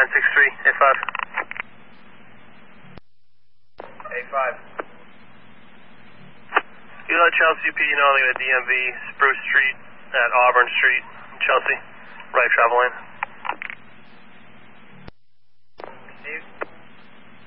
963, A5. A5. You let Chelsea P know they're going to DMV Spruce Street at Auburn Street, Chelsea, right travel lane.